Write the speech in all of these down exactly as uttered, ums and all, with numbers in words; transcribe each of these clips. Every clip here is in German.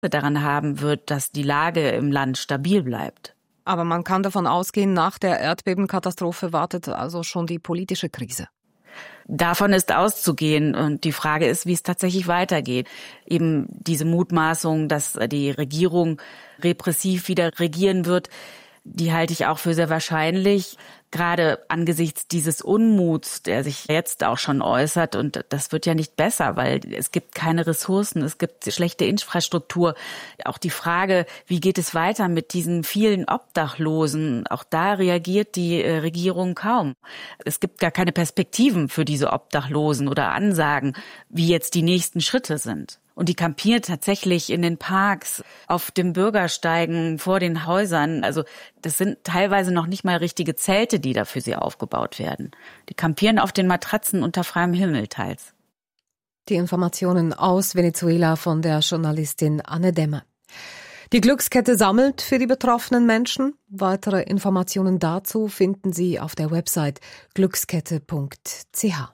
daran haben wird, dass die Lage im Land stabil bleibt. Aber man kann davon ausgehen, nach der Erdbebenkatastrophe wartet also schon die politische Krise. Davon ist auszugehen und die Frage ist, wie es tatsächlich weitergeht. Eben diese Mutmaßung, dass die Regierung repressiv wieder regieren wird, die halte ich auch für sehr wahrscheinlich, gerade angesichts dieses Unmuts, der sich jetzt auch schon äußert. Und das wird ja nicht besser, weil es gibt keine Ressourcen, es gibt schlechte Infrastruktur. Auch die Frage, wie geht es weiter mit diesen vielen Obdachlosen? Auch da reagiert die Regierung kaum. Es gibt gar keine Perspektiven für diese Obdachlosen oder Ansagen, wie jetzt die nächsten Schritte sind. Und die kampieren tatsächlich in den Parks, auf dem Bürgersteigen, vor den Häusern. Also das sind teilweise noch nicht mal richtige Zelte, die da für sie aufgebaut werden. Die kampieren auf den Matratzen unter freiem Himmel teils. Die Informationen aus Venezuela von der Journalistin Anne Demme. Die Glückskette sammelt für die betroffenen Menschen. Weitere Informationen dazu finden Sie auf der Website glückskette punkt c h.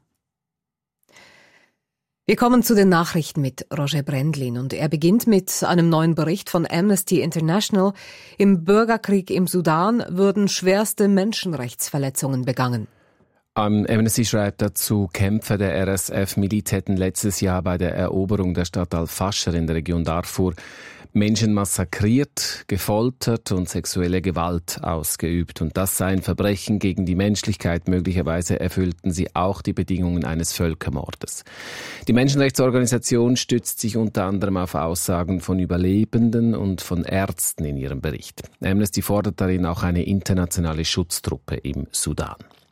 Wir kommen zu den Nachrichten mit Roger Brendlin und er beginnt mit einem neuen Bericht von Amnesty International. Im Bürgerkrieg im Sudan würden schwerste Menschenrechtsverletzungen begangen. Amnesty schreibt dazu, Kämpfer der R S F-Miliz hätten letztes Jahr bei der Eroberung der Stadt Al-Fascher in der Region Darfur Menschen massakriert, gefoltert und sexuelle Gewalt ausgeübt. Und das sei ein Verbrechen gegen die Menschlichkeit. Möglicherweise erfüllten sie auch die Bedingungen eines Völkermordes. Die Menschenrechtsorganisation stützt sich unter anderem auf Aussagen von Überlebenden und von Ärzten in ihrem Bericht. Amnesty fordert darin auch eine internationale Schutztruppe im Sudan.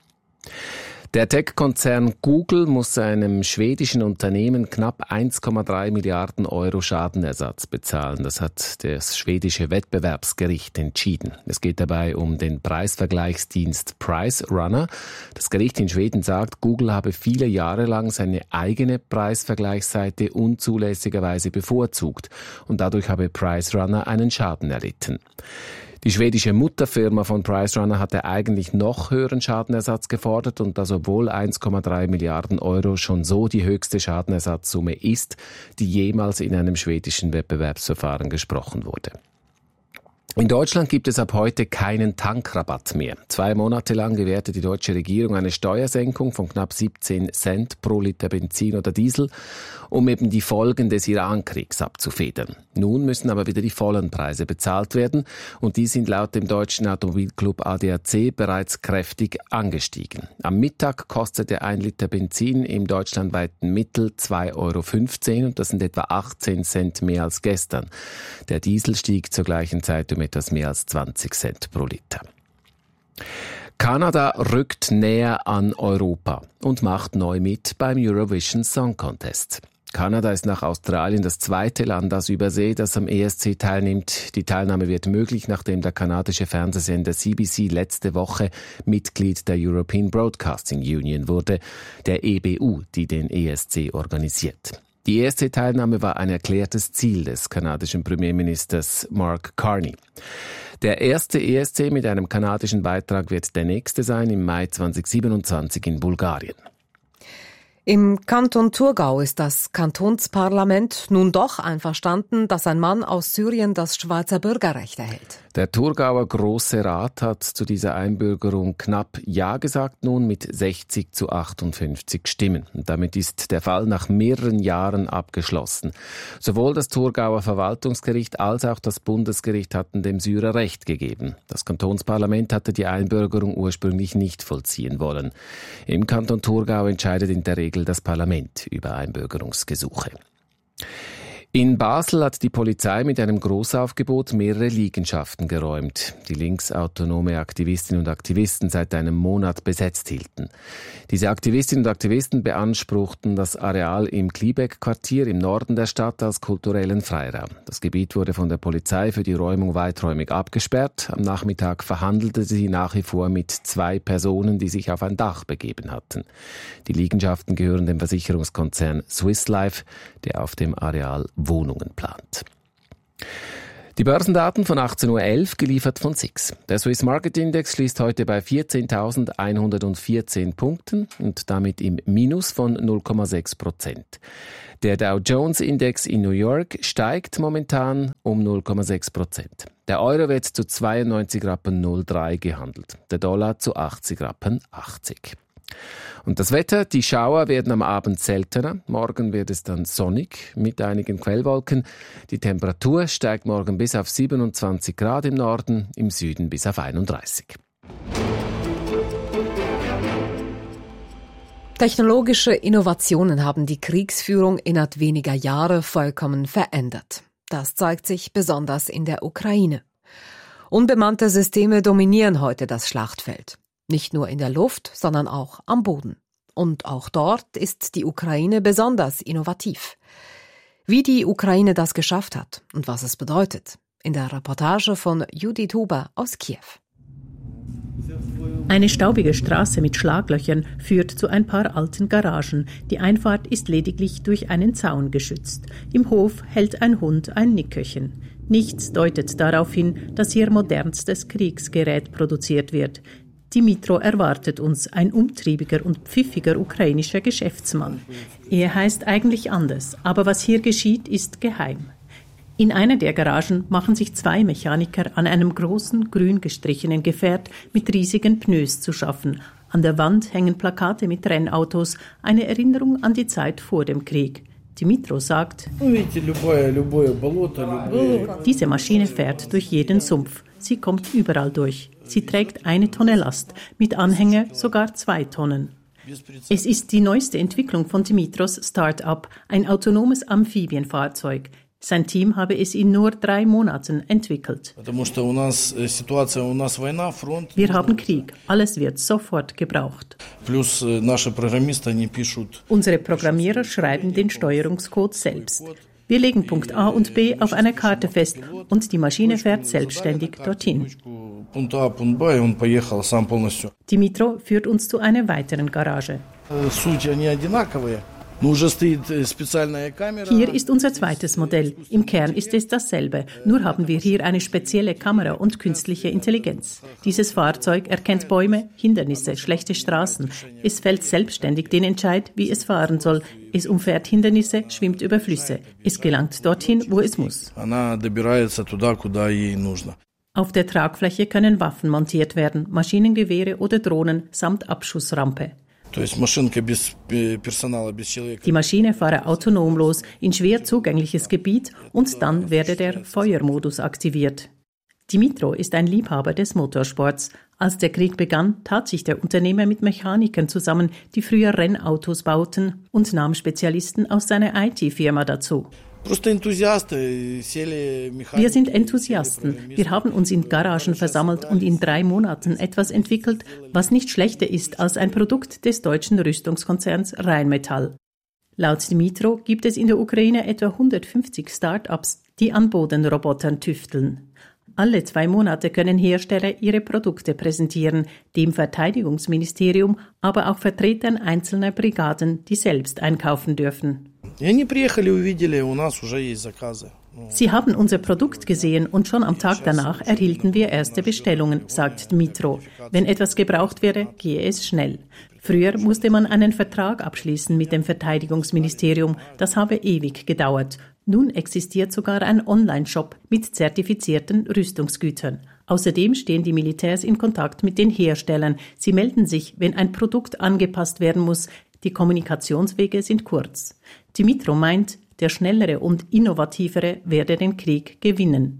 Der Tech-Konzern Google muss einem schwedischen Unternehmen knapp eins Komma drei Milliarden Euro Schadenersatz bezahlen. Das hat das schwedische Wettbewerbsgericht entschieden. Es geht dabei um den Preisvergleichsdienst PriceRunner. Das Gericht in Schweden sagt, Google habe viele Jahre lang seine eigene Preisvergleichsseite unzulässigerweise bevorzugt und dadurch habe PriceRunner einen Schaden erlitten. Die schwedische Mutterfirma von PriceRunner hatte eigentlich noch höheren Schadenersatz gefordert und das obwohl eins Komma drei Milliarden Euro schon so die höchste Schadenersatzsumme ist, die jemals in einem schwedischen Wettbewerbsverfahren gesprochen wurde. In Deutschland gibt es ab heute keinen Tankrabatt mehr. Zwei Monate lang gewährte die deutsche Regierung eine Steuersenkung von knapp siebzehn Cent pro Liter Benzin oder Diesel, um eben die Folgen des Iran-Kriegs abzufedern. Nun müssen aber wieder die vollen Preise bezahlt werden und die sind laut dem deutschen Automobilclub A D A C bereits kräftig angestiegen. Am Mittag kostete ein Liter Benzin im deutschlandweiten Mittel zwei Euro fünfzehn und das sind etwa achtzehn Cent mehr als gestern. Der Diesel stieg zur gleichen Zeit um etwas mehr als zwanzig Cent pro Liter. Kanada rückt näher an Europa und macht neu mit beim Eurovision Song Contest. Kanada ist nach Australien das zweite Land aus Übersee, das am E S C teilnimmt. Die Teilnahme wird möglich, nachdem der kanadische Fernsehsender C B C letzte Woche Mitglied der European Broadcasting Union wurde, der E B U, die den E S C organisiert. Die E S C-Teilnahme war ein erklärtes Ziel des kanadischen Premierministers Mark Carney. Der erste E S C mit einem kanadischen Beitrag wird der nächste sein, im Mai zweitausendsiebenundzwanzig in Bulgarien. Im Kanton Thurgau ist das Kantonsparlament nun doch einverstanden, dass ein Mann aus Syrien das Schweizer Bürgerrecht erhält. Der Thurgauer Grosse Rat hat zu dieser Einbürgerung knapp Ja gesagt, nun mit sechzig zu achtundfünfzig Stimmen. Und damit ist der Fall nach mehreren Jahren abgeschlossen. Sowohl das Thurgauer Verwaltungsgericht als auch das Bundesgericht hatten dem Syrer Recht gegeben. Das Kantonsparlament hatte die Einbürgerung ursprünglich nicht vollziehen wollen. Im Kanton Thurgau entscheidet in der Regel das Parlament über Einbürgerungsgesuche. In Basel hat die Polizei mit einem Großaufgebot mehrere Liegenschaften geräumt, die linksautonome Aktivistinnen und Aktivisten seit einem Monat besetzt hielten. Diese Aktivistinnen und Aktivisten beanspruchten das Areal im Kliebeck-Quartier im Norden der Stadt als kulturellen Freiraum. Das Gebiet wurde von der Polizei für die Räumung weiträumig abgesperrt. Am Nachmittag verhandelte sie nach wie vor mit zwei Personen, die sich auf ein Dach begeben hatten. Die Liegenschaften gehören dem Versicherungskonzern Swiss Life, der auf dem Areal Wohnungen plant. Die Börsendaten von achtzehn Uhr elf, geliefert von S I X. Der Swiss Market Index schließt heute bei vierzehntausendeinhundertvierzehn Punkten und damit im Minus von null Komma sechs Prozent. Der Dow Jones Index in New York steigt momentan um null Komma sechs Prozent. Der Euro wird zu zweiundneunzig Rappen null drei gehandelt, der Dollar zu achtzig Rappen achtzig. Und das Wetter, die Schauer werden am Abend seltener. Morgen wird es dann sonnig mit einigen Quellwolken. Die Temperatur steigt morgen bis auf siebenundzwanzig Grad im Norden, im Süden bis auf einunddreißig. Technologische Innovationen haben die Kriegsführung innerhalb weniger Jahre vollkommen verändert. Das zeigt sich besonders in der Ukraine. Unbemannte Systeme dominieren heute das Schlachtfeld. Nicht nur in der Luft, sondern auch am Boden. Und auch dort ist die Ukraine besonders innovativ. Wie die Ukraine das geschafft hat und was es bedeutet, in der Reportage von Judith Huber aus Kiew. Eine staubige Straße mit Schlaglöchern führt zu ein paar alten Garagen. Die Einfahrt ist lediglich durch einen Zaun geschützt. Im Hof hält ein Hund ein Nickerchen. Nichts deutet darauf hin, dass hier modernstes Kriegsgerät produziert wird. Dimitro erwartet uns, ein umtriebiger und pfiffiger ukrainischer Geschäftsmann. Er heißt eigentlich anders, aber was hier geschieht, ist geheim. In einer der Garagen machen sich zwei Mechaniker an einem großen, grün gestrichenen Gefährt mit riesigen Pneus zu schaffen. An der Wand hängen Plakate mit Rennautos, eine Erinnerung an die Zeit vor dem Krieg. Dimitro sagt, diese Maschine fährt durch jeden Sumpf. Sie kommt überall durch. Sie trägt eine Tonne Last, mit Anhänger sogar zwei Tonnen. Es ist die neueste Entwicklung von Dimitros Start-up, ein autonomes Amphibienfahrzeug. Sein Team habe es in nur drei Monaten entwickelt. Wir haben Krieg. Alles wird sofort gebraucht. Unsere Programmierer schreiben den Steuerungscode selbst. Wir legen Punkt A und B auf einer Karte fest und die Maschine fährt selbstständig dorthin. Dimitro führt uns zu einer weiteren Garage. Hier ist unser zweites Modell. Im Kern ist es dasselbe. Nur haben wir hier eine spezielle Kamera und künstliche Intelligenz. Dieses Fahrzeug erkennt Bäume, Hindernisse, schlechte Straßen. Es fällt selbstständig den Entscheid, wie es fahren soll. Es umfährt Hindernisse, schwimmt über Flüsse. Es gelangt dorthin, wo es muss. Auf der Tragfläche können Waffen montiert werden, Maschinengewehre oder Drohnen samt Abschussrampe. Die Maschine fahre autonom los in schwer zugängliches Gebiet und dann werde der Feuermodus aktiviert. Dimitro ist ein Liebhaber des Motorsports. Als der Krieg begann, tat sich der Unternehmer mit Mechanikern zusammen, die früher Rennautos bauten, und nahm Spezialisten aus seiner I T-Firma dazu. Wir sind Enthusiasten. Wir haben uns in Garagen versammelt und in drei Monaten etwas entwickelt, was nicht schlechter ist als ein Produkt des deutschen Rüstungskonzerns Rheinmetall. Laut Dimitro gibt es in der Ukraine etwa hundertfünfzig Start-ups, die an Bodenrobotern tüfteln. Alle zwei Monate können Hersteller ihre Produkte präsentieren, dem Verteidigungsministerium, aber auch Vertretern einzelner Brigaden, die selbst einkaufen dürfen. Sie haben unser Produkt gesehen und schon am Tag danach erhielten wir erste Bestellungen, sagt Dimitro. Wenn etwas gebraucht wäre, gehe es schnell. Früher musste man einen Vertrag abschließen mit dem Verteidigungsministerium. Das habe ewig gedauert. Nun existiert sogar ein Online-Shop mit zertifizierten Rüstungsgütern. Außerdem stehen die Militärs in Kontakt mit den Herstellern. Sie melden sich, wenn ein Produkt angepasst werden muss. Die Kommunikationswege sind kurz. Dimitro meint, der schnellere und innovativere werde den Krieg gewinnen.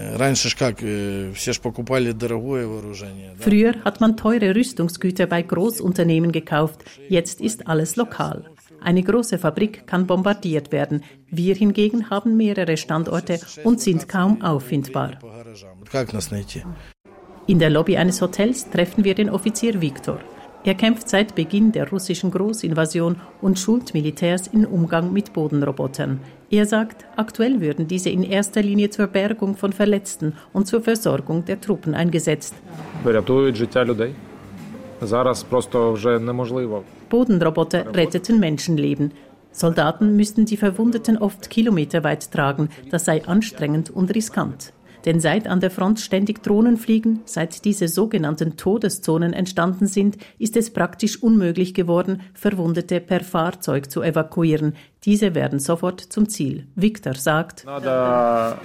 Früher hat man teure Rüstungsgüter bei Großunternehmen gekauft, jetzt ist alles lokal. Eine große Fabrik kann bombardiert werden. Wir hingegen haben mehrere Standorte und sind kaum auffindbar. In der Lobby eines Hotels treffen wir den Offizier Viktor. Er kämpft seit Beginn der russischen Großinvasion und schult Militärs im Umgang mit Bodenrobotern. Er sagt, aktuell würden diese in erster Linie zur Bergung von Verletzten und zur Versorgung der Truppen eingesetzt. Bodenroboter retteten Menschenleben. Soldaten müssten die Verwundeten oft kilometerweit tragen. Das sei anstrengend und riskant. Denn seit an der Front ständig Drohnen fliegen, seit diese sogenannten Todeszonen entstanden sind, ist es praktisch unmöglich geworden, Verwundete per Fahrzeug zu evakuieren. Diese werden sofort zum Ziel. Viktor sagt, man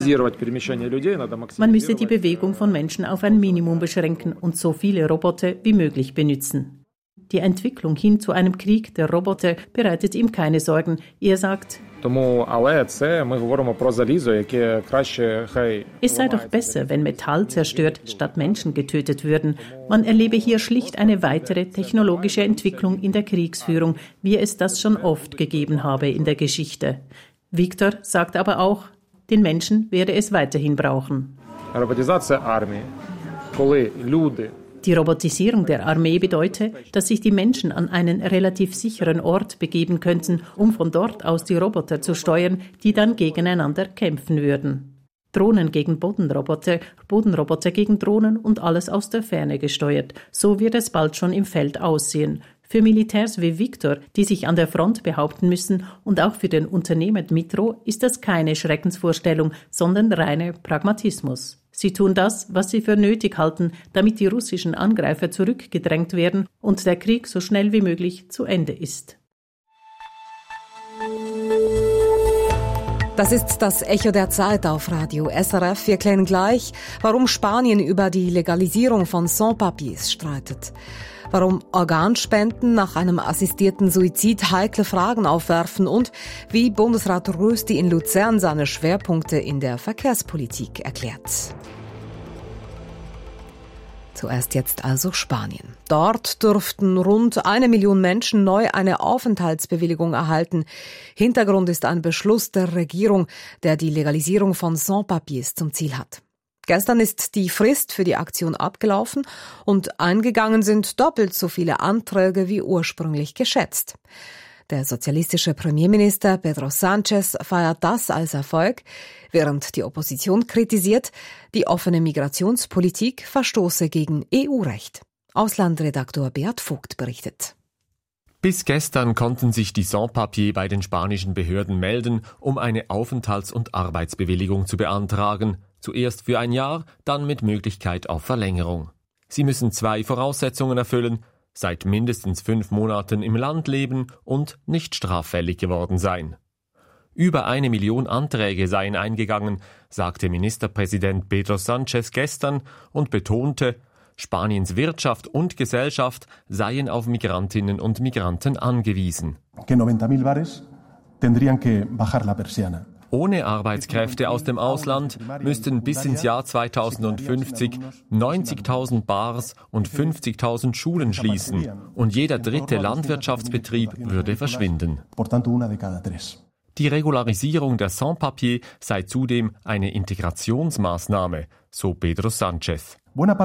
müsse die Bewegung von Menschen auf ein Minimum beschränken und so viele Roboter wie möglich benutzen. Die Entwicklung hin zu einem Krieg der Roboter bereitet ihm keine Sorgen. Er sagt, es sei doch besser, wenn Metall zerstört, statt Menschen getötet würden. Man erlebe hier schlicht eine weitere technologische Entwicklung in der Kriegsführung, wie es das schon oft gegeben habe in der Geschichte. Viktor sagt aber auch, den Menschen werde es weiterhin brauchen. Die Robotisierung der Armee bedeutet, dass sich die Menschen an einen relativ sicheren Ort begeben könnten, um von dort aus die Roboter zu steuern, die dann gegeneinander kämpfen würden. Drohnen gegen Bodenroboter, Bodenroboter gegen Drohnen und alles aus der Ferne gesteuert. So wird es bald schon im Feld aussehen. Für Militärs wie Viktor, die sich an der Front behaupten müssen, und auch für den Unternehmer Dmitro ist das keine Schreckensvorstellung, sondern reiner Pragmatismus. Sie tun das, was sie für nötig halten, damit die russischen Angreifer zurückgedrängt werden und der Krieg so schnell wie möglich zu Ende ist. Das ist das Echo der Zeit auf Radio S R F. Wir klären gleich, warum Spanien über die Legalisierung von Sans-Papiers streitet. Warum Organspenden nach einem assistierten Suizid heikle Fragen aufwerfen und wie Bundesrat Rösti in Luzern seine Schwerpunkte in der Verkehrspolitik erklärt. Zuerst jetzt also Spanien. Dort dürften rund eine Million Menschen neu eine Aufenthaltsbewilligung erhalten. Hintergrund ist ein Beschluss der Regierung, der die Legalisierung von Sans-Papiers zum Ziel hat. Gestern ist die Frist für die Aktion abgelaufen und eingegangen sind doppelt so viele Anträge wie ursprünglich geschätzt. Der sozialistische Premierminister Pedro Sánchez feiert das als Erfolg, während die Opposition kritisiert, die offene Migrationspolitik verstoße gegen E U-Recht. Auslandredaktor Beat Vogt berichtet. Bis gestern konnten sich die Sans-Papiers bei den spanischen Behörden melden, um eine Aufenthalts- und Arbeitsbewilligung zu beantragen. Zuerst für ein Jahr, dann mit Möglichkeit auf Verlängerung. Sie müssen zwei Voraussetzungen erfüllen: seit mindestens fünf Monaten im Land leben und nicht straffällig geworden sein. Über eine Million Anträge seien eingegangen, sagte Ministerpräsident Pedro Sánchez gestern und betonte, Spaniens Wirtschaft und Gesellschaft seien auf Migrantinnen und Migranten angewiesen. Que noventa mil bares tendrían que bajar la persiana. Ohne Arbeitskräfte aus dem Ausland müssten bis ins Jahr zweitausendfünfzig neunzigtausend Bars und fünfzigtausend Schulen schließen und jeder dritte Landwirtschaftsbetrieb würde verschwinden. Die Regularisierung der Sans-Papiers sei zudem eine Integrationsmaßnahme, so Pedro Sánchez.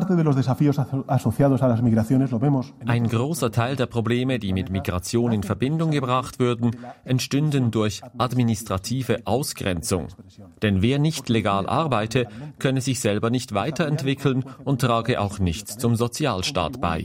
Ein großer Teil der Probleme, die mit Migration in Verbindung gebracht würden, entstünden durch administrative Ausgrenzung. Denn wer nicht legal arbeite, könne sich selber nicht weiterentwickeln und trage auch nichts zum Sozialstaat bei.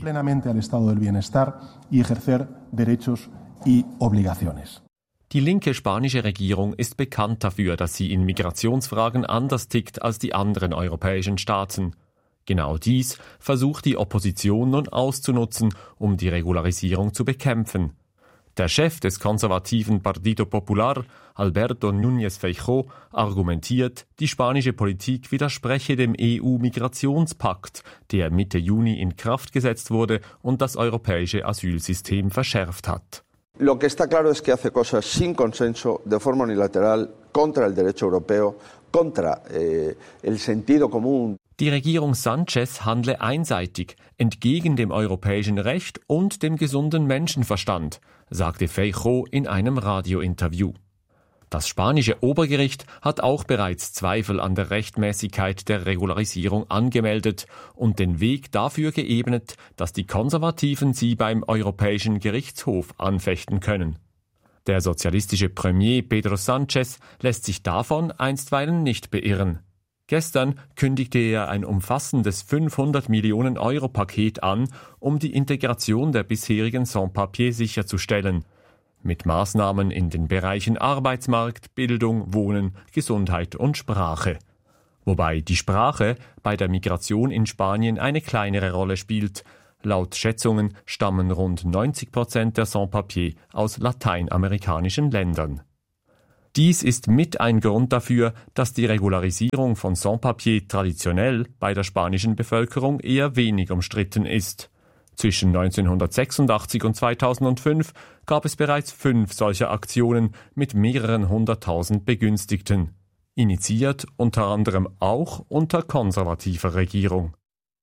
Die linke spanische Regierung ist bekannt dafür, dass sie in Migrationsfragen anders tickt als die anderen europäischen Staaten. Genau dies versucht die Opposition nun auszunutzen, um die Regularisierung zu bekämpfen. Der Chef des konservativen Partido Popular, Alberto Núñez Feijóo, argumentiert, die spanische Politik widerspreche dem E U-Migrationspakt, der Mitte Juni in Kraft gesetzt wurde und das europäische Asylsystem verschärft hat. Lo que está claro es que hace cosas sin consenso, de forma unilateral, contra el derecho europeo, contra eh, el sentido común. Die Regierung Sánchez handle einseitig, entgegen dem europäischen Recht und dem gesunden Menschenverstand, sagte Feijóo in einem Radiointerview. Das spanische Obergericht hat auch bereits Zweifel an der Rechtmäßigkeit der Regularisierung angemeldet und den Weg dafür geebnet, dass die Konservativen sie beim Europäischen Gerichtshof anfechten können. Der sozialistische Premier Pedro Sánchez lässt sich davon einstweilen nicht beirren. Gestern kündigte er ein umfassendes fünfhundert Millionen Euro Paket an, um die Integration der bisherigen Sans-Papiers sicherzustellen. Mit Maßnahmen in den Bereichen Arbeitsmarkt, Bildung, Wohnen, Gesundheit und Sprache. Wobei die Sprache bei der Migration in Spanien eine kleinere Rolle spielt. Laut Schätzungen stammen rund neunzig Prozent der Sans-Papiers aus lateinamerikanischen Ländern. Dies ist mit ein Grund dafür, dass die Regularisierung von Sans-Papiers traditionell bei der spanischen Bevölkerung eher wenig umstritten ist. Zwischen neunzehnhundertsechsundachtzig und zweitausendfünf gab es bereits fünf solcher Aktionen mit mehreren hunderttausend Begünstigten. Initiiert unter anderem auch unter konservativer Regierung.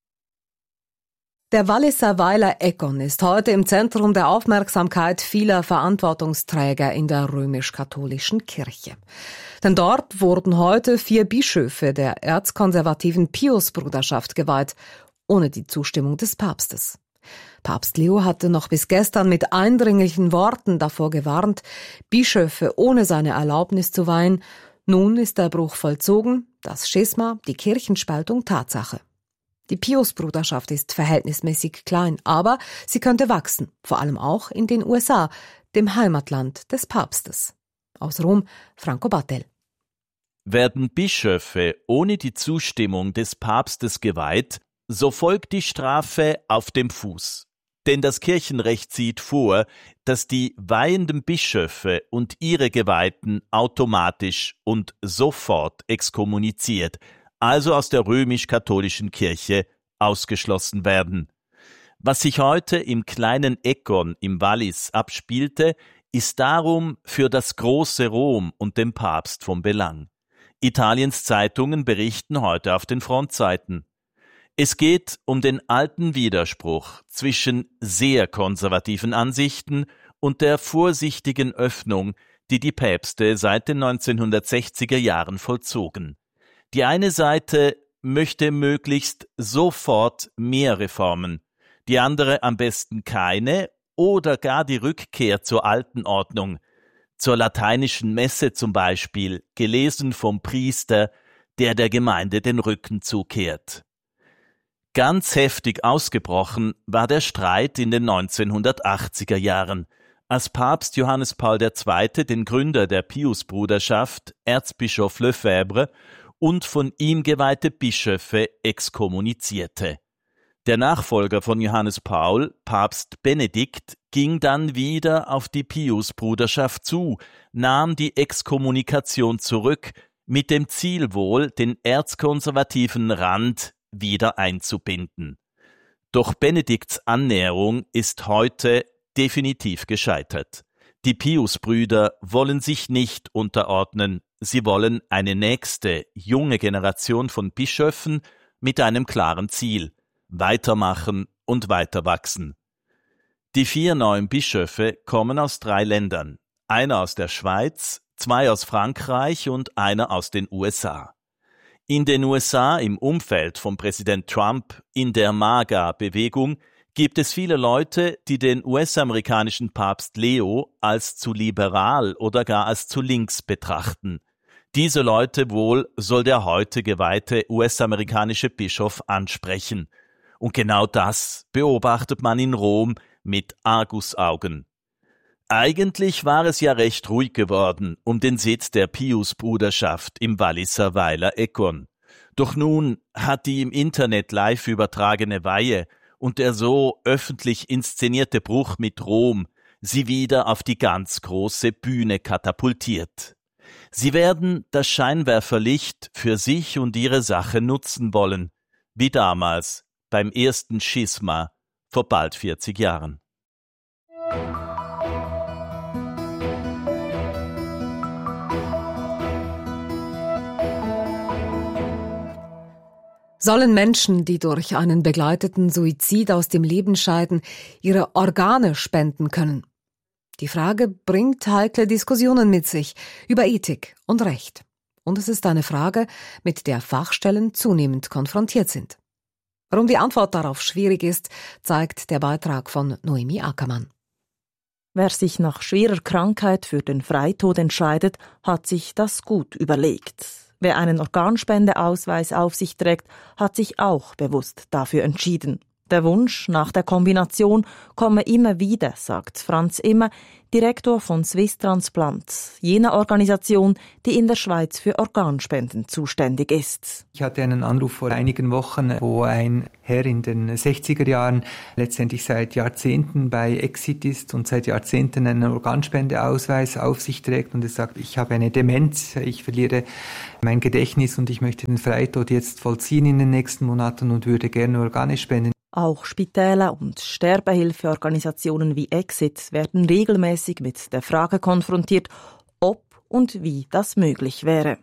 Der Walliser Weiler Egon ist heute im Zentrum der Aufmerksamkeit vieler Verantwortungsträger in der römisch-katholischen Kirche. Denn dort wurden heute vier Bischöfe der erzkonservativen Piusbruderschaft geweiht, ohne die Zustimmung des Papstes. Papst Leo hatte noch bis gestern mit eindringlichen Worten davor gewarnt, Bischöfe ohne seine Erlaubnis zu weihen. Nun ist der Bruch vollzogen, das Schisma, die Kirchenspaltung Tatsache. Die Piusbruderschaft ist verhältnismäßig klein, aber sie könnte wachsen, vor allem auch in den U S A, dem Heimatland des Papstes. Aus Rom, Franco Battel. Werden Bischöfe ohne die Zustimmung des Papstes geweiht, so folgt die Strafe auf dem Fuß. Denn das Kirchenrecht sieht vor, dass die weihenden Bischöfe und ihre Geweihten automatisch und sofort exkommuniziert, also aus der römisch-katholischen Kirche ausgeschlossen werden. Was sich heute im kleinen Egon im Wallis abspielte, ist darum für das große Rom und den Papst von Belang. Italiens Zeitungen berichten heute auf den Frontseiten. Es geht um den alten Widerspruch zwischen sehr konservativen Ansichten und der vorsichtigen Öffnung, die die Päpste seit den neunzehnhundertsechziger Jahren vollzogen. Die eine Seite möchte möglichst sofort mehr Reformen, die andere am besten keine oder gar die Rückkehr zur alten Ordnung, zur lateinischen Messe zum Beispiel, gelesen vom Priester, der der Gemeinde den Rücken zukehrt. Ganz heftig ausgebrochen war der Streit in den neunzehnhundertachtziger Jahren, als Papst Johannes Paul der Zweite den Gründer der Piusbruderschaft, Erzbischof Lefebvre, und von ihm geweihte Bischöfe exkommunizierte. Der Nachfolger von Johannes Paul, Papst Benedikt, ging dann wieder auf die Piusbruderschaft zu, nahm die Exkommunikation zurück, mit dem Ziel wohl, den erzkonservativen Rand wieder einzubinden. Doch Benedikts Annäherung ist heute definitiv gescheitert. Die Piusbrüder wollen sich nicht unterordnen, sie wollen eine nächste, junge Generation von Bischöfen mit einem klaren Ziel: weitermachen und weiterwachsen. Die vier neuen Bischöfe kommen aus drei Ländern, einer aus der Schweiz, zwei aus Frankreich und einer aus den U S A. In den U S A, im Umfeld von Präsident Trump, in der MAGA-Bewegung, gibt es viele Leute, die den U S-amerikanischen Papst Leo als zu liberal oder gar als zu links betrachten. Diese Leute wohl soll der heute geweihte U S-amerikanische Bischof ansprechen. Und genau das beobachtet man in Rom mit Argusaugen. Eigentlich war es ja recht ruhig geworden um den Sitz der Piusbruderschaft im Walliser Weiler Egon. Doch nun hat die im Internet live übertragene Weihe und der so öffentlich inszenierte Bruch mit Rom sie wieder auf die ganz große Bühne katapultiert. Sie werden das Scheinwerferlicht für sich und ihre Sache nutzen wollen, wie damals beim ersten Schisma vor bald vierzig Jahren. Sollen Menschen, die durch einen begleiteten Suizid aus dem Leben scheiden, ihre Organe spenden können? Die Frage bringt heikle Diskussionen mit sich über Ethik und Recht. Und es ist eine Frage, mit der Fachstellen zunehmend konfrontiert sind. Warum die Antwort darauf schwierig ist, zeigt der Beitrag von Noemi Ackermann. Wer sich nach schwerer Krankheit für den Freitod entscheidet, hat sich das gut überlegt. Wer einen Organspendeausweis auf sich trägt, hat sich auch bewusst dafür entschieden. Der Wunsch nach der Kombination komme immer wieder, sagt Franz Immer, Direktor von Swiss Transplant, jener Organisation, die in der Schweiz für Organspenden zuständig ist. Ich hatte einen Anruf vor einigen Wochen, wo ein Herr in den sechziger Jahren letztendlich seit Jahrzehnten bei Exit ist und seit Jahrzehnten einen Organspendeausweis auf sich trägt und er sagt, ich habe eine Demenz, ich verliere mein Gedächtnis und ich möchte den Freitod jetzt vollziehen in den nächsten Monaten und würde gerne Organe spenden. Auch Spitäler und Sterbehilfeorganisationen wie Exit werden regelmäßig mit der Frage konfrontiert, ob und wie das möglich wäre.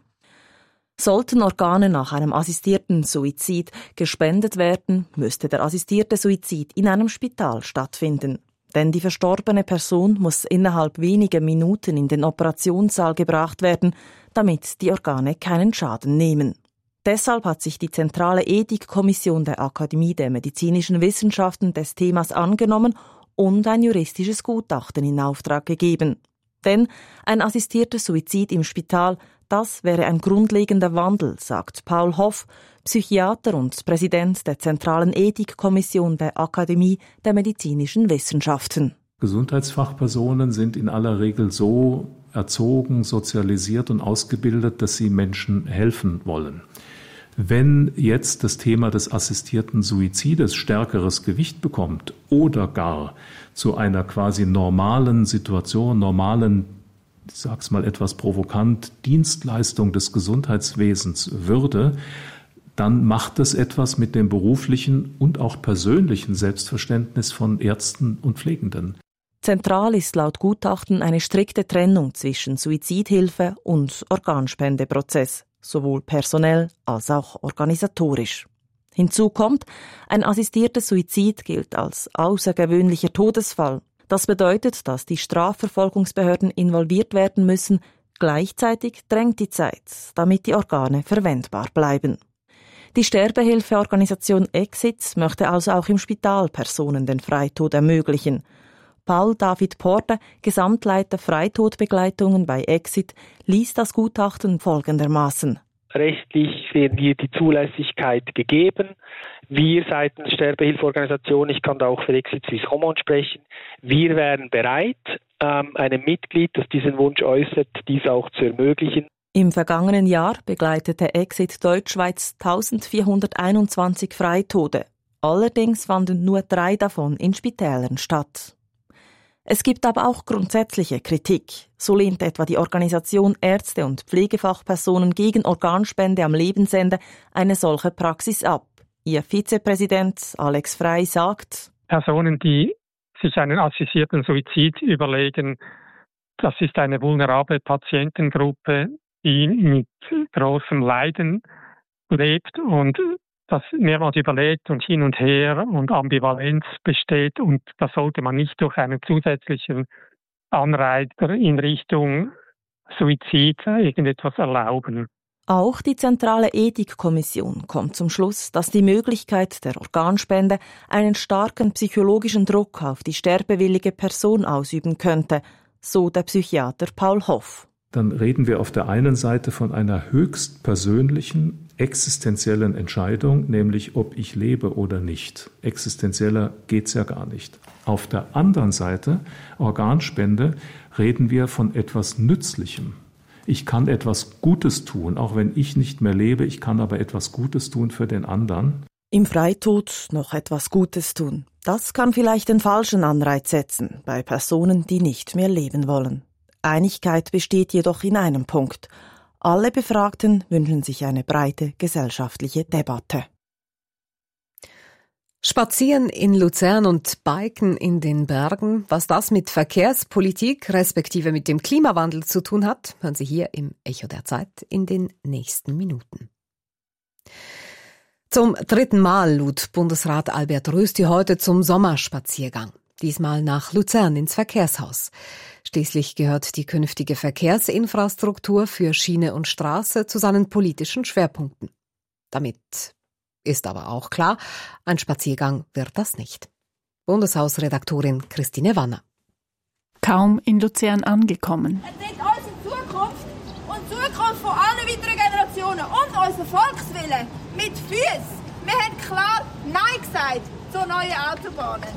Sollten Organe nach einem assistierten Suizid gespendet werden, müsste der assistierte Suizid in einem Spital stattfinden. Denn die verstorbene Person muss innerhalb weniger Minuten in den Operationssaal gebracht werden, damit die Organe keinen Schaden nehmen. Deshalb hat sich die zentrale Ethikkommission der Akademie der Medizinischen Wissenschaften des Themas angenommen und ein juristisches Gutachten in Auftrag gegeben. Denn ein assistierter Suizid im Spital, das wäre ein grundlegender Wandel, sagt Paul Hoff, Psychiater und Präsident der zentralen Ethikkommission der Akademie der Medizinischen Wissenschaften. Gesundheitsfachpersonen sind in aller Regel so erzogen, sozialisiert und ausgebildet, dass sie Menschen helfen wollen. Wenn jetzt das Thema des assistierten Suizides stärkeres Gewicht bekommt oder gar zu einer quasi normalen Situation, normalen, ich sag's mal etwas provokant, Dienstleistung des Gesundheitswesens würde, dann macht es etwas mit dem beruflichen und auch persönlichen Selbstverständnis von Ärzten und Pflegenden. Zentral ist laut Gutachten eine strikte Trennung zwischen Suizidhilfe und Organspendeprozess, sowohl personell als auch organisatorisch. Hinzu kommt, ein assistierter Suizid gilt als außergewöhnlicher Todesfall. Das bedeutet, dass die Strafverfolgungsbehörden involviert werden müssen. Gleichzeitig drängt die Zeit, damit die Organe verwendbar bleiben. Die Sterbehilfeorganisation Exit möchte also auch im Spital Personen den Freitod ermöglichen. Paul David Porte, Gesamtleiter Freitodbegleitungen bei Exit, liest das Gutachten folgendermaßen. Rechtlich sehen wir die Zulässigkeit gegeben. Wir seitens Sterbehilfeorganisation, ich kann da auch für Exit Suisse Romand sprechen, wir wären bereit, einem Mitglied, das diesen Wunsch äußert, dies auch zu ermöglichen. Im vergangenen Jahr begleitete Exit Deutschschweiz eintausendvierhunderteinundzwanzig Freitode. Allerdings fanden nur drei davon in Spitälern statt. Es gibt aber auch grundsätzliche Kritik. So lehnt etwa die Organisation Ärzte und Pflegefachpersonen gegen Organspende am Lebensende eine solche Praxis ab. Ihr Vizepräsident Alex Frey sagt: Personen, die sich einen assistierten Suizid überlegen, das ist eine vulnerable Patientengruppe, die mit großem Leiden lebt und das mehrmals überlegt und hin und her und Ambivalenz besteht und das sollte man nicht durch einen zusätzlichen Anreiz in Richtung Suizid irgendetwas erlauben. Auch die zentrale Ethikkommission kommt zum Schluss, dass die Möglichkeit der Organspende einen starken psychologischen Druck auf die sterbewillige Person ausüben könnte, so der Psychiater Paul Hoff. Dann reden wir auf der einen Seite von einer höchst persönlichen, existenziellen Entscheidung, nämlich ob ich lebe oder nicht. Existenzieller geht's ja gar nicht. Auf der anderen Seite, Organspende, reden wir von etwas Nützlichem. Ich kann etwas Gutes tun, auch wenn ich nicht mehr lebe, ich kann aber etwas Gutes tun für den anderen. Im Freitod noch etwas Gutes tun. Das kann vielleicht den falschen Anreiz setzen bei Personen, die nicht mehr leben wollen. Einigkeit besteht jedoch in einem Punkt. Alle Befragten wünschen sich eine breite gesellschaftliche Debatte. Spazieren in Luzern und Biken in den Bergen, was das mit Verkehrspolitik respektive mit dem Klimawandel zu tun hat, hören Sie hier im Echo der Zeit in den nächsten Minuten. Zum dritten Mal lud Bundesrat Albert Rösti heute zum Sommerspaziergang. Diesmal nach Luzern ins Verkehrshaus. Schließlich gehört die künftige Verkehrsinfrastruktur für Schiene und Straße zu seinen politischen Schwerpunkten. Damit ist aber auch klar, ein Spaziergang wird das nicht. Bundeshausredaktorin Christine Wanner. Kaum in Luzern angekommen. Es liegt unsere Zukunft und die Zukunft von allen weiteren Generationen und unser Volkswille mit Füßen. Wir haben klar Nein gesagt zu neuen Autobahnen.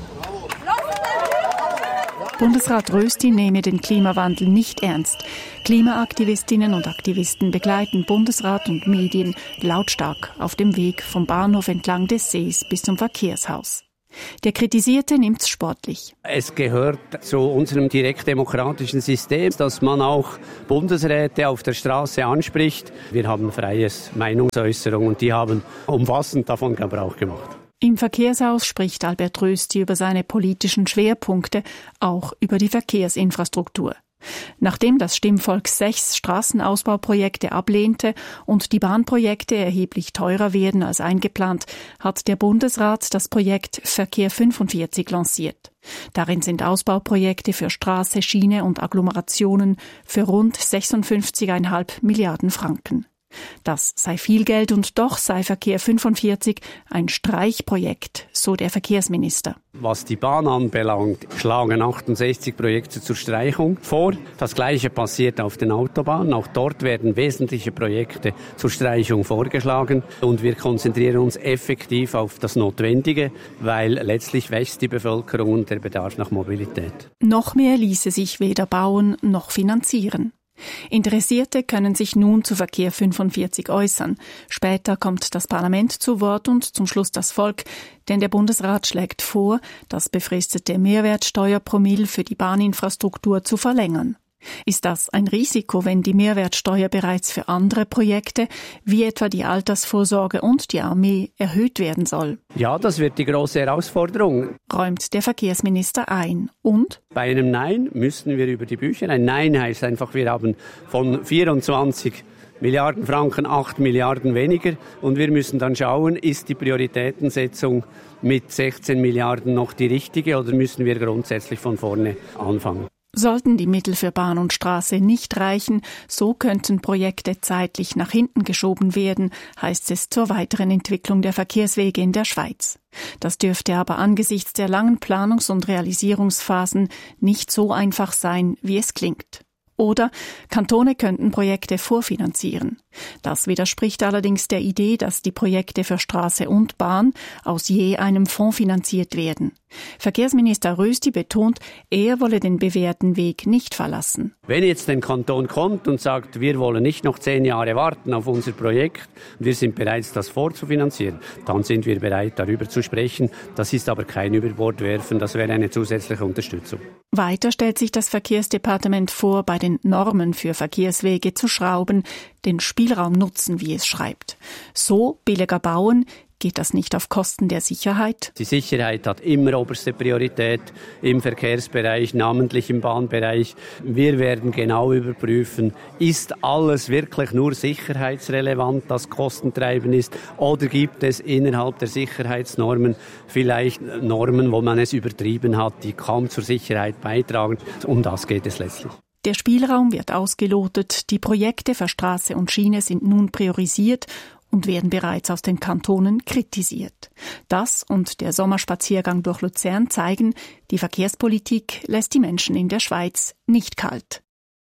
Bundesrat Rösti nehme den Klimawandel nicht ernst. Klimaaktivistinnen und Aktivisten begleiten Bundesrat und Medien lautstark auf dem Weg vom Bahnhof entlang des Sees bis zum Verkehrshaus. Der Kritisierte nimmt's sportlich. Es gehört zu unserem direktdemokratischen System, dass man auch Bundesräte auf der Straße anspricht. Wir haben freies Meinungsäußerung und die haben umfassend davon Gebrauch gemacht. Im Verkehrshaus spricht Albert Rösti über seine politischen Schwerpunkte, auch über die Verkehrsinfrastruktur. Nachdem das Stimmvolk sechs Straßenausbauprojekte ablehnte und die Bahnprojekte erheblich teurer werden als eingeplant, hat der Bundesrat das Projekt Verkehr fünfundvierzig lanciert. Darin sind Ausbauprojekte für Straße, Schiene und Agglomerationen für rund sechsundfünfzig Komma fünf Milliarden Franken. Das sei viel Geld und doch sei Verkehr fünfundvierzig ein Streichprojekt, so der Verkehrsminister. Was die Bahn anbelangt, schlagen achtundsechzig Projekte zur Streichung vor. Das Gleiche passiert auf den Autobahnen. Auch dort werden wesentliche Projekte zur Streichung vorgeschlagen. Und wir konzentrieren uns effektiv auf das Notwendige, weil letztlich wächst die Bevölkerung und der Bedarf nach Mobilität. Noch mehr ließe sich weder bauen noch finanzieren. Interessierte können sich nun zu Verkehr fünfundvierzig äußern. Später kommt das Parlament zu Wort und zum Schluss das Volk, denn der Bundesrat schlägt vor, das befristete Mehrwertsteuerpromille für die Bahninfrastruktur zu verlängern. Ist das ein Risiko, wenn die Mehrwertsteuer bereits für andere Projekte, wie etwa die Altersvorsorge und die Armee, erhöht werden soll? Ja, das wird die große Herausforderung, räumt der Verkehrsminister ein. Und? Bei einem Nein müssen wir über die Bücher. Ein Nein heißt einfach, wir haben von vierundzwanzig Milliarden Franken acht Milliarden weniger. Und wir müssen dann schauen, ist die Prioritätensetzung mit sechzehn Milliarden noch die richtige oder müssen wir grundsätzlich von vorne anfangen? Sollten die Mittel für Bahn und Straße nicht reichen, so könnten Projekte zeitlich nach hinten geschoben werden, heißt es zur weiteren Entwicklung der Verkehrswege in der Schweiz. Das dürfte aber angesichts der langen Planungs- und Realisierungsphasen nicht so einfach sein, wie es klingt. Oder Kantone könnten Projekte vorfinanzieren. Das widerspricht allerdings der Idee, dass die Projekte für Straße und Bahn aus je einem Fonds finanziert werden. Verkehrsminister Rösti betont, er wolle den bewährten Weg nicht verlassen. Wenn jetzt ein Kanton kommt und sagt, wir wollen nicht noch zehn Jahre warten auf unser Projekt und wir sind bereit, das vorzufinanzieren, dann sind wir bereit, darüber zu sprechen. Das ist aber kein Überbordwerfen, das wäre eine zusätzliche Unterstützung. Weiter stellt sich das Verkehrsdepartement vor, bei den Normen für Verkehrswege zu schrauben, den Spielraum nutzen, wie es schreibt. So billiger bauen, geht das nicht auf Kosten der Sicherheit? Die Sicherheit hat immer oberste Priorität im Verkehrsbereich, namentlich im Bahnbereich. Wir werden genau überprüfen, ist alles wirklich nur sicherheitsrelevant, das kostentreibend ist, oder gibt es innerhalb der Sicherheitsnormen vielleicht Normen, wo man es übertrieben hat, die kaum zur Sicherheit beitragen. Um das geht es letztlich. Der Spielraum wird ausgelotet, die Projekte für Straße und Schiene sind nun priorisiert und werden bereits aus den Kantonen kritisiert. Das und der Sommerspaziergang durch Luzern zeigen, die Verkehrspolitik lässt die Menschen in der Schweiz nicht kalt.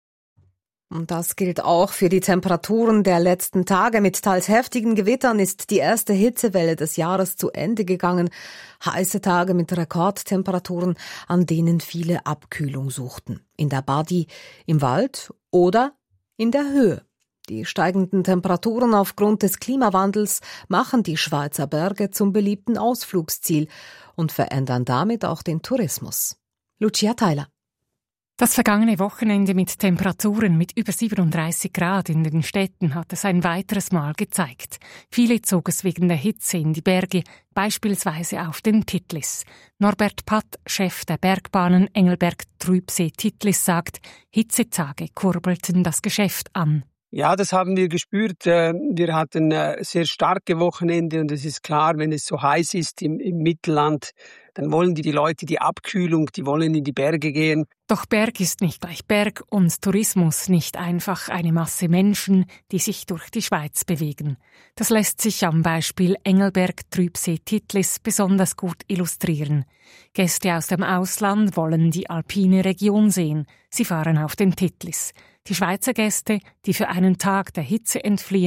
Und das gilt auch für die Temperaturen der letzten Tage. Mit teils heftigen Gewittern ist die erste Hitzewelle des Jahres zu Ende gegangen. Heiße Tage mit Rekordtemperaturen, an denen viele Abkühlung suchten. In der Badi, im Wald oder in der Höhe. Die steigenden Temperaturen aufgrund des Klimawandels machen die Schweizer Berge zum beliebten Ausflugsziel und verändern damit auch den Tourismus. Lucia Theiler. Das vergangene Wochenende mit Temperaturen mit über siebenunddreißig Grad in den Städten hat es ein weiteres Mal gezeigt. Viele zog es wegen der Hitze in die Berge, beispielsweise auf den Titlis. Norbert Patt, Chef der Bergbahnen Engelberg-Trübsee-Titlis, sagt, Hitzetage kurbelten das Geschäft an. Ja, das haben wir gespürt. Wir hatten sehr starke Wochenende und es ist klar, wenn es so heiß ist im, im Mittelland, dann wollen die, die Leute die Abkühlung, die wollen in die Berge gehen. Doch Berg ist nicht gleich Berg und Tourismus nicht einfach eine Masse Menschen, die sich durch die Schweiz bewegen. Das lässt sich am Beispiel Engelberg-Trübsee-Titlis besonders gut illustrieren. Gäste aus dem Ausland wollen die alpine Region sehen. Sie fahren auf den Titlis. Die Schweizer Gäste, die für einen Tag der Hitze entfliehen,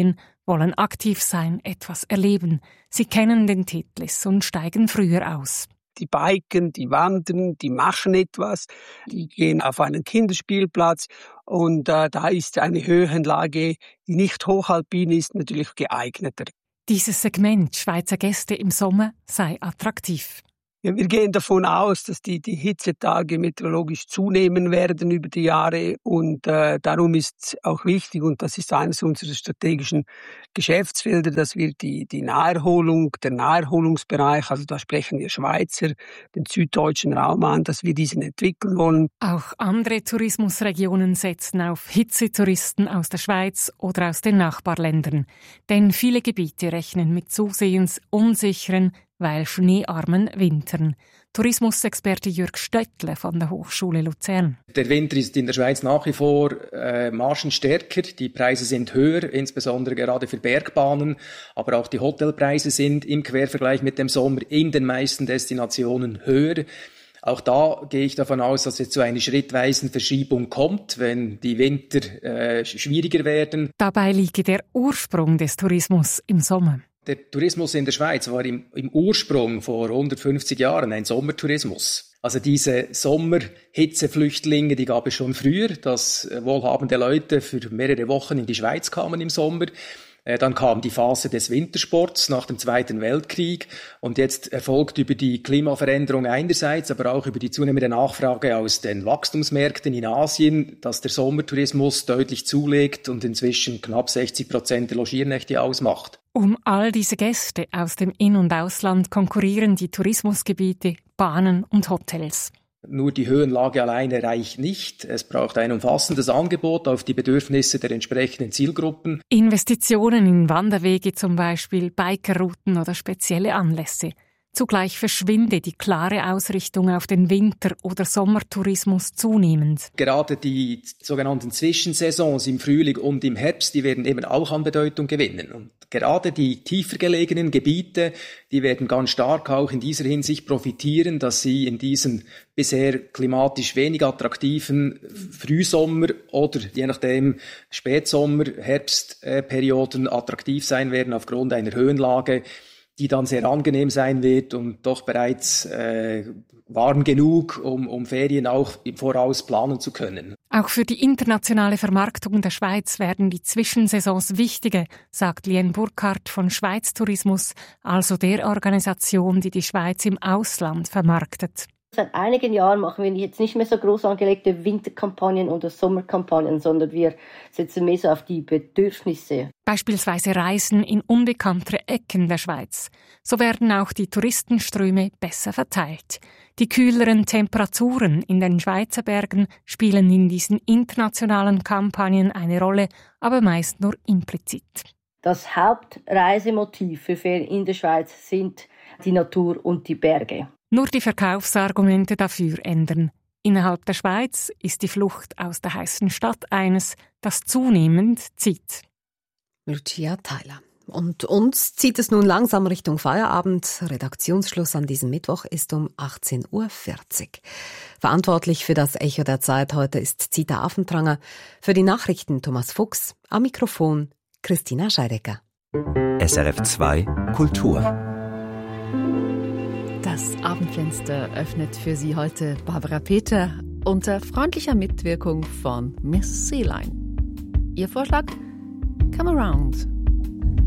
wollen aktiv sein, etwas erleben. Sie kennen den Titlis und steigen früher aus. Die biken, die wandern, die machen etwas, die gehen auf einen Kinderspielplatz und äh, da ist eine Höhenlage, die nicht hochalpin ist, natürlich geeigneter. Dieses Segment Schweizer Gäste im Sommer sei attraktiv. Ja, wir gehen davon aus, dass die, die Hitzetage meteorologisch zunehmen werden über die Jahre und äh, darum ist auch wichtig, und das ist eines unserer strategischen Geschäftsfelder, dass wir die, die Naherholung, der Naherholungsbereich, also da sprechen wir Schweizer, den süddeutschen Raum an, dass wir diesen entwickeln wollen. Auch andere Tourismusregionen setzen auf Hitzetouristen aus der Schweiz oder aus den Nachbarländern. Denn viele Gebiete rechnen mit zusehends unsicheren, weil schneearmen Wintern. Tourismusexperte Jürg Stöckle von der Hochschule Luzern. Der Winter ist in der Schweiz nach wie vor äh, margenstärker. Die Preise sind höher, insbesondere gerade für Bergbahnen. Aber auch die Hotelpreise sind im Quervergleich mit dem Sommer in den meisten Destinationen höher. Auch da gehe ich davon aus, dass es zu einer schrittweisen Verschiebung kommt, wenn die Winter äh, schwieriger werden. Dabei liege der Ursprung des Tourismus im Sommer. Der Tourismus in der Schweiz war im, im Ursprung vor hundertfünfzig Jahren ein Sommertourismus. Also diese Sommerhitzeflüchtlinge, die gab es schon früher, dass wohlhabende Leute für mehrere Wochen in die Schweiz kamen im Sommer. Dann kam die Phase des Wintersports nach dem Zweiten Weltkrieg und jetzt erfolgt über die Klimaveränderung einerseits, aber auch über die zunehmende Nachfrage aus den Wachstumsmärkten in Asien, dass der Sommertourismus deutlich zulegt und inzwischen knapp sechzig Prozent der Logiernächte ausmacht. Um all diese Gäste aus dem In- und Ausland konkurrieren die Tourismusgebiete, Bahnen und Hotels. Nur die Höhenlage alleine reicht nicht. Es braucht ein umfassendes Angebot auf die Bedürfnisse der entsprechenden Zielgruppen. Investitionen in Wanderwege zum Beispiel, Bikerrouten oder spezielle Anlässe. Zugleich verschwinde die klare Ausrichtung auf den Winter- oder Sommertourismus zunehmend. Gerade die sogenannten Zwischensaisons im Frühling und im Herbst, die werden eben auch an Bedeutung gewinnen. Und gerade die tiefer gelegenen Gebiete, die werden ganz stark auch in dieser Hinsicht profitieren, dass sie in diesen bisher klimatisch wenig attraktiven Frühsommer- oder je nachdem Spätsommer-, Herbstperioden attraktiv sein werden aufgrund einer Höhenlage, die dann sehr angenehm sein wird und doch bereits äh, warm genug, um, um Ferien auch im Voraus planen zu können. Auch für die internationale Vermarktung der Schweiz werden die Zwischensaisons wichtiger, sagt Lien Burkhardt von Schweiz Tourismus, also der Organisation, die die Schweiz im Ausland vermarktet. Seit einigen Jahren machen wir jetzt nicht mehr so groß angelegte Winterkampagnen oder Sommerkampagnen, sondern wir setzen mehr so auf die Bedürfnisse. Beispielsweise Reisen in unbekanntere Ecken der Schweiz. So werden auch die Touristenströme besser verteilt. Die kühleren Temperaturen in den Schweizer Bergen spielen in diesen internationalen Kampagnen eine Rolle, aber meist nur implizit. Das Hauptreisemotiv für Ferien in der Schweiz sind die Natur und die Berge. Nur die Verkaufsargumente dafür ändern. Innerhalb der Schweiz ist die Flucht aus der heißen Stadt eines, das zunehmend zieht. Lucia Theiler. Und uns zieht es nun langsam Richtung Feierabend. Redaktionsschluss an diesem Mittwoch ist um achtzehn Uhr vierzig. Verantwortlich für das Echo der Zeit heute ist Zita Affentranger. Für die Nachrichten Thomas Fuchs. Am Mikrofon Christina Scheidecker. S R F zwei Kultur. Das Abendfenster öffnet für Sie heute Barbara Peter unter freundlicher Mitwirkung von Miss Sealine. Ihr Vorschlag? Come Around